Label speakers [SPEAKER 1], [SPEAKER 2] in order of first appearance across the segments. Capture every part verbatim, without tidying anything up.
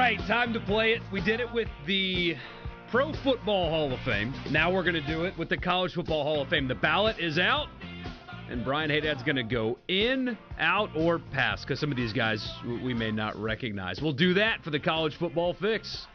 [SPEAKER 1] right, time to play it. We did it with the Pro Football Hall of Fame. Now we're going to do it with the College Football Hall of Fame. The ballot is out, and Brian Haydad's going to go in, out, or pass, because some of these guys we may not recognize. We'll do that for the College Football Fix.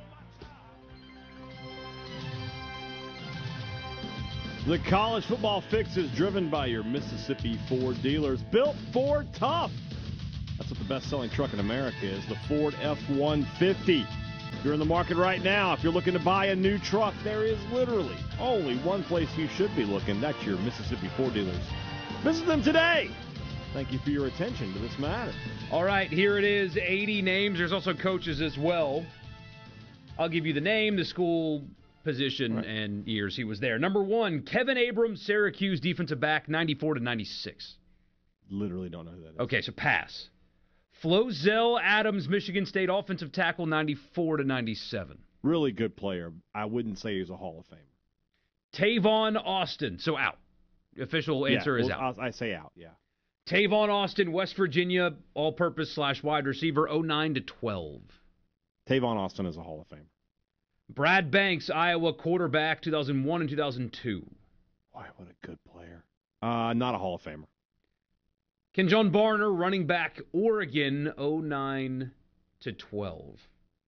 [SPEAKER 2] The College Football Fix is driven by your Mississippi Ford dealers. Built Ford Tough. That's what the best-selling truck in America is, the Ford F one fifty. If you're in the market right now, if you're looking to buy a new truck, there is literally only one place you should be looking. That's your Mississippi Ford dealers. Visit them today. Thank you for your attention to this matter.
[SPEAKER 1] All right, here it is, eighty names. There's also coaches as well. I'll give you the name, the school, position, right, and years he was there. Number one, Kevin Abrams, Syracuse defensive back, ninety-four to ninety-six.
[SPEAKER 2] Literally don't know who that is.
[SPEAKER 1] Okay, so pass. Flozell Adams, Michigan State offensive tackle, ninety-four to ninety-seven.
[SPEAKER 2] Really good player. I wouldn't say he's a Hall of Famer.
[SPEAKER 1] Tavon Austin, so out. Official answer
[SPEAKER 2] yeah,
[SPEAKER 1] is
[SPEAKER 2] well,
[SPEAKER 1] out.
[SPEAKER 2] I say out, yeah.
[SPEAKER 1] Tavon Austin, West Virginia, all-purpose slash wide receiver, oh nine to twelve.
[SPEAKER 2] Tavon Austin is a Hall of Famer.
[SPEAKER 1] Brad Banks, Iowa quarterback, two thousand one and two thousand two.
[SPEAKER 2] Boy, what a good player. Uh, not a Hall of Famer.
[SPEAKER 1] Kenjon Barner, running back, Oregon, oh nine to twelve.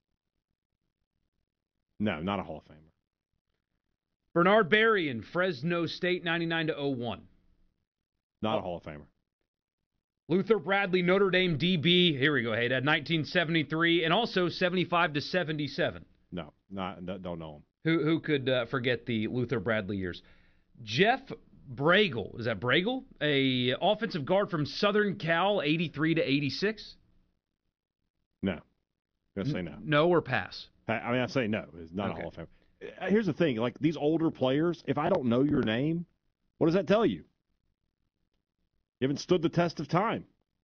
[SPEAKER 2] No, not a Hall of Famer.
[SPEAKER 1] Bernard Berrien, Fresno State, ninety-nine to oh one.
[SPEAKER 2] Not
[SPEAKER 1] oh.
[SPEAKER 2] a Hall of Famer.
[SPEAKER 1] Luther Bradley, Notre Dame D B, here we go, hey, at nineteen seventy-three, and also seventy-five to seventy-seven.
[SPEAKER 2] No, not don't know him.
[SPEAKER 1] Who who could uh, forget the Luther Bradley years? Jeff Bragle, is that Bragle? A offensive guard from Southern Cal, eighty-three to eighty-six?
[SPEAKER 2] No. I'm going to say no.
[SPEAKER 1] No or pass?
[SPEAKER 2] I mean, I say no. It's not
[SPEAKER 1] okay.
[SPEAKER 2] a Hall of Famer. Here's the thing. Like, these older players, if I don't know your name, what does that tell you? You haven't stood the test of time.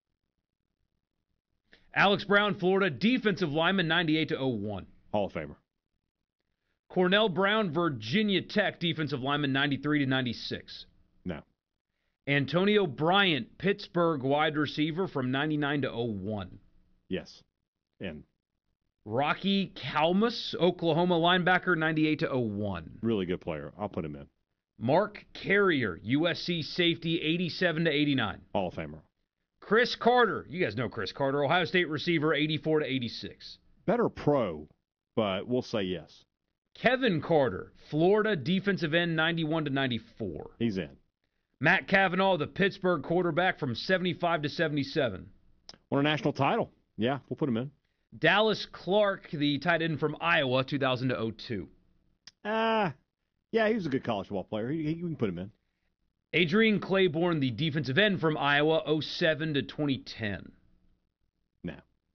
[SPEAKER 1] Alex Brown, Florida, defensive lineman, ninety-eight to oh one.
[SPEAKER 2] Hall of Famer.
[SPEAKER 1] Cornell Brown, Virginia Tech, defensive lineman, ninety-three to ninety-six.
[SPEAKER 2] No.
[SPEAKER 1] Antonio Bryant, Pittsburgh wide receiver from ninety-nine to oh one.
[SPEAKER 2] Yes. And
[SPEAKER 1] Rocky Kalmus, Oklahoma linebacker, ninety-eight to oh one.
[SPEAKER 2] Really good player. I'll put him in.
[SPEAKER 1] Mark Carrier, U S C safety, eighty-seven to eighty-nine.
[SPEAKER 2] Hall of Famer.
[SPEAKER 1] Chris Carter, you guys know Chris Carter, Ohio State receiver, eighty-four to eighty-six.
[SPEAKER 2] Better pro, but we'll say yes.
[SPEAKER 1] Kevin Carter, Florida defensive end, ninety-one to ninety-four.
[SPEAKER 2] He's in.
[SPEAKER 1] Matt Cavanaugh, the Pittsburgh quarterback, from seventy-five to seventy-seven.
[SPEAKER 2] Won a national title. Yeah, we'll put him in.
[SPEAKER 1] Dallas Clark, the tight end from Iowa, two thousand to oh two.
[SPEAKER 2] Ah, uh, yeah, he was a good college football player. He, he, we can put him in.
[SPEAKER 1] Adrian Claiborne, the defensive end from Iowa, oh seven to twenty ten.
[SPEAKER 2] No.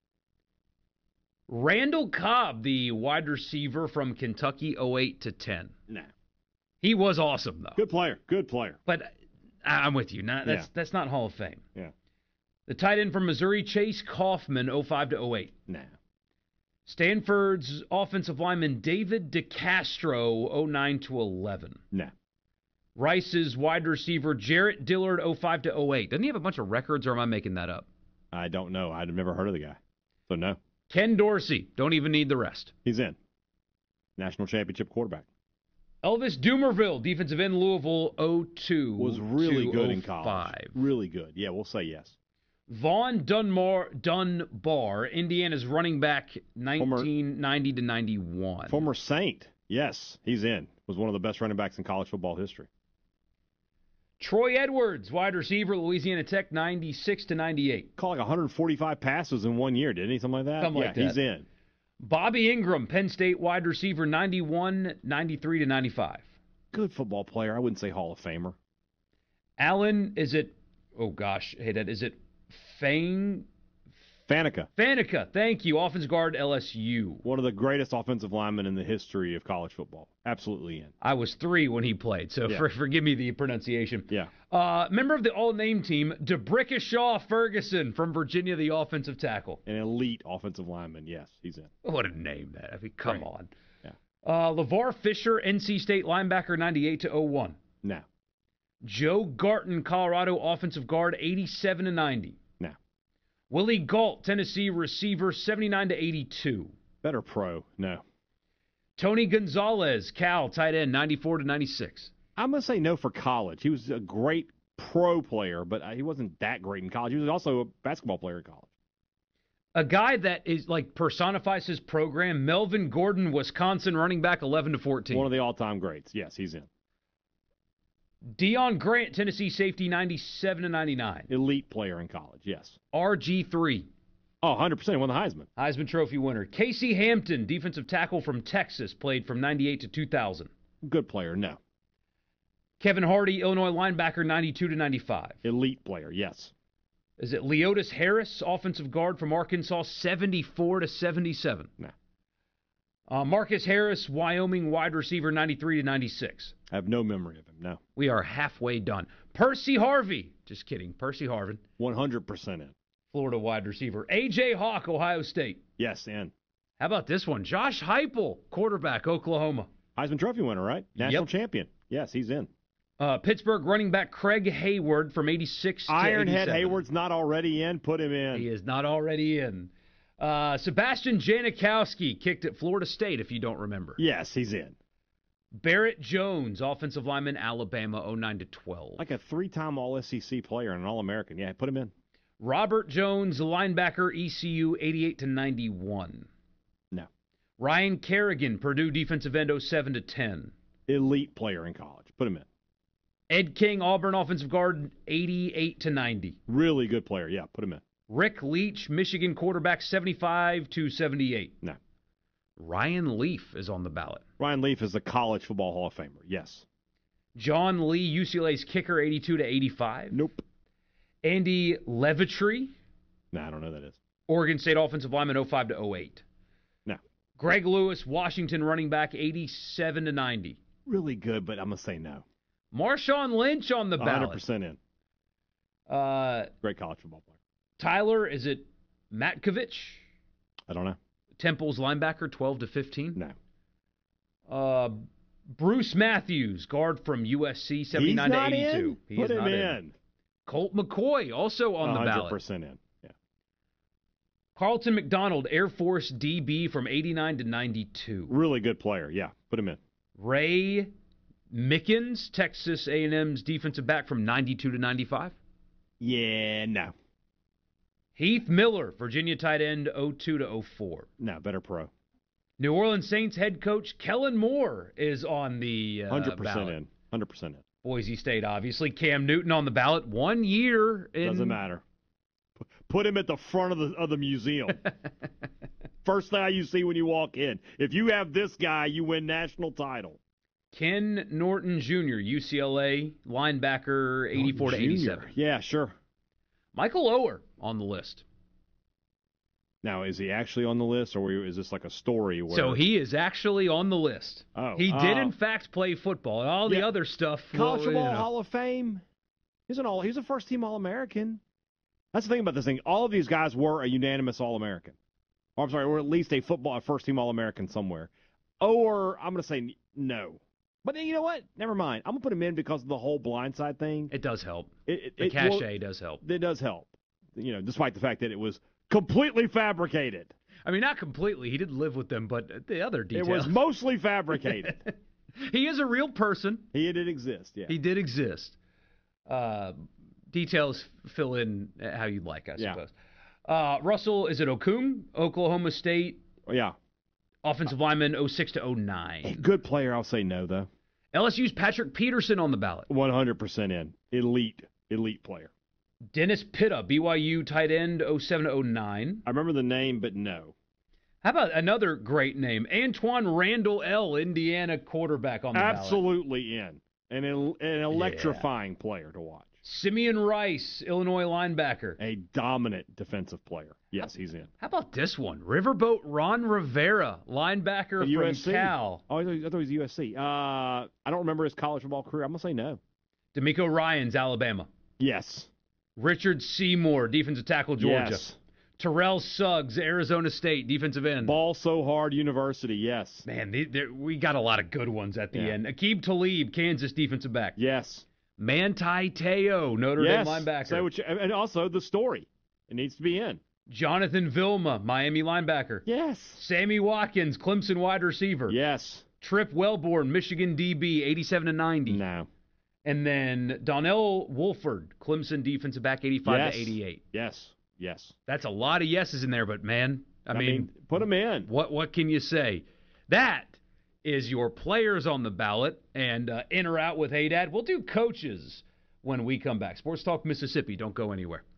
[SPEAKER 1] Randall Cobb, the wide receiver from Kentucky, oh eight to ten.
[SPEAKER 2] No.
[SPEAKER 1] He was awesome, though.
[SPEAKER 2] Good player. Good player.
[SPEAKER 1] But I'm with you. Not, that's,
[SPEAKER 2] yeah.
[SPEAKER 1] that's not Hall of Fame.
[SPEAKER 2] Yeah.
[SPEAKER 1] The tight end from Missouri, Chase Kaufman, oh five to oh eight.
[SPEAKER 2] No.
[SPEAKER 1] Stanford's offensive lineman, David DeCastro, oh nine to eleven.
[SPEAKER 2] No.
[SPEAKER 1] Rice's wide receiver, Jarrett Dillard, oh five to oh eight. Doesn't he have a bunch of records, or am I making that up?
[SPEAKER 2] I don't know. I've never heard of the guy. So, no.
[SPEAKER 1] Ken Dorsey, don't even need the rest.
[SPEAKER 2] He's in. National championship quarterback.
[SPEAKER 1] Elvis Dumerville, defensive end, Louisville, oh two
[SPEAKER 2] was really
[SPEAKER 1] to
[SPEAKER 2] good
[SPEAKER 1] oh
[SPEAKER 2] in college.
[SPEAKER 1] five.
[SPEAKER 2] Really good. Yeah, we'll say yes.
[SPEAKER 1] Vaughn Dunbar, Dunbar, Indiana's running back, nineteen ninety to ninety-one.
[SPEAKER 2] Former Saint. Yes, he's in. Was one of the best running backs in college football history.
[SPEAKER 1] Troy Edwards, wide receiver, Louisiana Tech, ninety-six to ninety-eight.
[SPEAKER 2] Caught like one hundred forty-five passes in one year, didn't he? Something like that?
[SPEAKER 1] Something
[SPEAKER 2] yeah,
[SPEAKER 1] like that.
[SPEAKER 2] He's in.
[SPEAKER 1] Bobby Ingram, Penn State wide receiver, ninety-one, ninety-three to ninety-five.
[SPEAKER 2] Good football player. I wouldn't say Hall of Famer.
[SPEAKER 1] Allen, is it, oh gosh, hey, Dad, is it Fang?
[SPEAKER 2] Faneca.
[SPEAKER 1] Faneca, thank you. Offensive guard, L S U.
[SPEAKER 2] One of the greatest offensive linemen in the history of college football. Absolutely in.
[SPEAKER 1] I was three when he played, so
[SPEAKER 2] yeah.
[SPEAKER 1] for, forgive me the pronunciation.
[SPEAKER 2] Yeah.
[SPEAKER 1] Uh, member of the all-name team, DeBrickashaw Ferguson from Virginia, the offensive tackle.
[SPEAKER 2] An elite offensive lineman, yes, he's in.
[SPEAKER 1] What a name, that. I mean, come
[SPEAKER 2] Great.
[SPEAKER 1] on.
[SPEAKER 2] Yeah.
[SPEAKER 1] Uh, LeVar Fisher, N C State linebacker, ninety-eight to oh one.
[SPEAKER 2] No.
[SPEAKER 1] Joe Garton, Colorado offensive guard, eighty-seven to ninety.
[SPEAKER 2] No.
[SPEAKER 1] Willie Galt, Tennessee receiver, seventy-nine to eighty-two.
[SPEAKER 2] Better pro, no.
[SPEAKER 1] Tony Gonzalez, Cal, tight end, ninety-four to ninety-six.
[SPEAKER 2] I'm going to say no for college. He was a great pro player, but he wasn't that great in college. He was also a basketball player in college.
[SPEAKER 1] A guy that is like personifies his program, Melvin Gordon, Wisconsin running back, eleven to fourteen.
[SPEAKER 2] One of the all-time greats. Yes, he's in.
[SPEAKER 1] Deion Grant, Tennessee safety, ninety-seven to ninety-nine.
[SPEAKER 2] Elite player in college, yes.
[SPEAKER 1] R G three.
[SPEAKER 2] Oh, one hundred percent. He won the Heisman.
[SPEAKER 1] Heisman Trophy winner. Casey Hampton, defensive tackle from Texas, played from ninety-eight to two thousand.
[SPEAKER 2] Good player, no.
[SPEAKER 1] Kevin Hardy, Illinois linebacker, ninety-two to ninety-five.
[SPEAKER 2] Elite player, yes.
[SPEAKER 1] Is it Leotis Harris, offensive guard from Arkansas, seventy-four to seventy-seven?
[SPEAKER 2] No.
[SPEAKER 1] Uh, Marcus Harris, Wyoming wide receiver, ninety-three to ninety-six.
[SPEAKER 2] I have no memory of him, no.
[SPEAKER 1] We are halfway done. Percy Harvey, just kidding, Percy Harvin,
[SPEAKER 2] one hundred percent in.
[SPEAKER 1] Florida wide receiver. A J Hawk, Ohio State.
[SPEAKER 2] Yes, in.
[SPEAKER 1] How about this one? Josh Heupel, quarterback, Oklahoma.
[SPEAKER 2] Heisman Trophy winner, right? National
[SPEAKER 1] Yep.
[SPEAKER 2] champion. Yes, he's in.
[SPEAKER 1] Uh, Pittsburgh running back Craig Hayward from eighty-six to
[SPEAKER 2] Ironhead
[SPEAKER 1] eighty-seven.
[SPEAKER 2] Hayward's not already in. Put him in.
[SPEAKER 1] He is not already in. Uh, Sebastian Janikowski kicked at Florida State, if you don't remember.
[SPEAKER 2] Yes, he's in.
[SPEAKER 1] Barrett Jones, offensive lineman, Alabama, oh nine to twelve.
[SPEAKER 2] Like a three-time All-S E C player and an All-American. Yeah, put him in.
[SPEAKER 1] Robert Jones, linebacker, E C U, eighty-eight to ninety-one.
[SPEAKER 2] No.
[SPEAKER 1] Ryan Kerrigan, Purdue defensive end, oh seven to ten.
[SPEAKER 2] Elite player in college. Put him in.
[SPEAKER 1] Ed King, Auburn offensive guard, eighty-eight to ninety.
[SPEAKER 2] Really good player. Yeah, put him in.
[SPEAKER 1] Rick Leach, Michigan quarterback, seventy-five to seventy-eight.
[SPEAKER 2] No.
[SPEAKER 1] Ryan Leaf is on the ballot.
[SPEAKER 2] Ryan Leaf is the College Football Hall of Famer. Yes.
[SPEAKER 1] John Lee, U C L A's kicker, eighty-two to eighty-five.
[SPEAKER 2] Nope.
[SPEAKER 1] Andy Levitry,
[SPEAKER 2] No, I don't know who that is.
[SPEAKER 1] Oregon State offensive lineman, oh five to oh eight.
[SPEAKER 2] No.
[SPEAKER 1] Greg Lewis, Washington running back, eighty-seven to ninety.
[SPEAKER 2] Really good, but I'm going to say no.
[SPEAKER 1] Marshawn Lynch on the
[SPEAKER 2] one hundred
[SPEAKER 1] ballot.
[SPEAKER 2] percent in.
[SPEAKER 1] Uh,
[SPEAKER 2] Great college football player.
[SPEAKER 1] Tyler, is it Matkovich?
[SPEAKER 2] I don't know.
[SPEAKER 1] Temple's linebacker, twelve to fifteen.
[SPEAKER 2] No.
[SPEAKER 1] Uh, Bruce Matthews, guard from U S C, seventy-nine
[SPEAKER 2] He's not
[SPEAKER 1] to eighty-two.
[SPEAKER 2] In?
[SPEAKER 1] He
[SPEAKER 2] Put
[SPEAKER 1] is
[SPEAKER 2] him
[SPEAKER 1] not
[SPEAKER 2] in.
[SPEAKER 1] in. Colt McCoy, also on the ballot.
[SPEAKER 2] one hundred percent in. Yeah.
[SPEAKER 1] Carlton McDonald, Air Force D B from eighty-nine to ninety-two.
[SPEAKER 2] Really good player. Yeah, put him in.
[SPEAKER 1] Ray Mickens, Texas A and M's defensive back from ninety-two to ninety-five.
[SPEAKER 2] Yeah, no.
[SPEAKER 1] Heath Miller, Virginia tight end, oh two to oh four.
[SPEAKER 2] No, better pro.
[SPEAKER 1] New Orleans Saints head coach Kellen Moore is on the uh,
[SPEAKER 2] one hundred percent
[SPEAKER 1] ballot.
[SPEAKER 2] in. one hundred percent in.
[SPEAKER 1] Boise State, obviously. Cam Newton on the ballot. One year in.
[SPEAKER 2] Doesn't matter. P- Put him at the front of the of the museum. First guy you see when you walk in. If you have this guy, you win national title.
[SPEAKER 1] Ken Norton Junior, U C L A linebacker, eighty-four to eighty-seven.
[SPEAKER 2] Yeah, sure.
[SPEAKER 1] Michael Oher on the list.
[SPEAKER 2] Now, is he actually on the list, or is this like a story where...
[SPEAKER 1] So he is actually on the list.
[SPEAKER 2] Oh,
[SPEAKER 1] he did,
[SPEAKER 2] uh,
[SPEAKER 1] in fact, play football. And all the
[SPEAKER 2] yeah.
[SPEAKER 1] other stuff...
[SPEAKER 2] College
[SPEAKER 1] well,
[SPEAKER 2] Football
[SPEAKER 1] you know.
[SPEAKER 2] Hall of Fame. He's an all. He's a first-team All-American. That's the thing about this thing. All of these guys were a unanimous All-American. Or, I'm sorry, or at least a football a first-team All-American somewhere. Or, I'm going to say no. But then, you know what? Never mind. I'm going to put him in because of the whole blindside thing.
[SPEAKER 1] It does help.
[SPEAKER 2] It, it,
[SPEAKER 1] The
[SPEAKER 2] it,
[SPEAKER 1] cachet
[SPEAKER 2] well,
[SPEAKER 1] does help.
[SPEAKER 2] It does help. You know, despite the fact that it was completely fabricated.
[SPEAKER 1] I mean, not completely. He did live with them, but the other details.
[SPEAKER 2] It was mostly fabricated.
[SPEAKER 1] He is a real person.
[SPEAKER 2] He did exist, yeah.
[SPEAKER 1] He did exist. Uh, details fill in how you'd like, I
[SPEAKER 2] Yeah.
[SPEAKER 1] suppose. Uh, Russell, is it Okung? Oklahoma State.
[SPEAKER 2] Oh, yeah.
[SPEAKER 1] Offensive lineman, oh six to oh nine.
[SPEAKER 2] Good player, I'll say no, though.
[SPEAKER 1] L S U's Patrick Peterson on the ballot.
[SPEAKER 2] one hundred percent in. Elite, elite player.
[SPEAKER 1] Dennis Pitta, B Y U tight end, oh seven to oh nine.
[SPEAKER 2] I remember the name, but no.
[SPEAKER 1] How about another great name? Antoine Randall L., Indiana quarterback on the ballot.
[SPEAKER 2] Absolutely in. An, el- an electrifying yeah. player to watch.
[SPEAKER 1] Simeon Rice, Illinois linebacker.
[SPEAKER 2] A dominant defensive player. Yes, he's in.
[SPEAKER 1] How about this one? Riverboat Ron Rivera, linebacker
[SPEAKER 2] U
[SPEAKER 1] from
[SPEAKER 2] S C.
[SPEAKER 1] Cal.
[SPEAKER 2] Oh, I thought, I thought he was U S C. Uh, I don't remember his college football career. I'm going to say no.
[SPEAKER 1] D'Amico Ryans, Alabama.
[SPEAKER 2] Yes.
[SPEAKER 1] Richard Seymour, defensive tackle, Georgia.
[SPEAKER 2] Yes.
[SPEAKER 1] Terrell Suggs, Arizona State, defensive end.
[SPEAKER 2] Ball so hard, University, yes.
[SPEAKER 1] Man, they, they, we got a lot of good ones at the
[SPEAKER 2] yeah.
[SPEAKER 1] end. Aqib Talib, Kansas defensive back.
[SPEAKER 2] Yes.
[SPEAKER 1] Manti Te'o, Notre
[SPEAKER 2] yes.
[SPEAKER 1] Dame linebacker.
[SPEAKER 2] So, which, and also the story. It needs to be in.
[SPEAKER 1] Jonathan Vilma, Miami linebacker.
[SPEAKER 2] Yes.
[SPEAKER 1] Sammy Watkins, Clemson wide receiver.
[SPEAKER 2] Yes.
[SPEAKER 1] Trip Wellborn, Michigan D B, eighty-seven to ninety.
[SPEAKER 2] No.
[SPEAKER 1] And then Donnell Wolford, Clemson defensive back, eighty-five
[SPEAKER 2] yes.
[SPEAKER 1] to eighty-eight.
[SPEAKER 2] Yes. Yes.
[SPEAKER 1] That's a lot of yeses in there, but man, I,
[SPEAKER 2] I
[SPEAKER 1] mean,
[SPEAKER 2] mean, put them in.
[SPEAKER 1] What what can you say? That is your players on the ballot, and uh, in or out with Haydad. We'll do coaches when we come back. Sports Talk Mississippi. Don't go anywhere.